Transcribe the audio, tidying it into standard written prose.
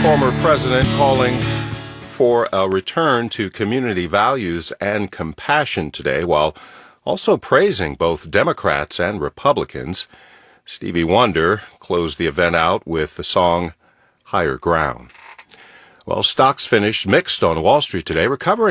former president calling for a return to community values and compassion today, while also praising both Democrats and Republicans. Stevie Wonder closed the event out with the song Higher Ground. Well, stocks finished mixed on Wall Street today, recovering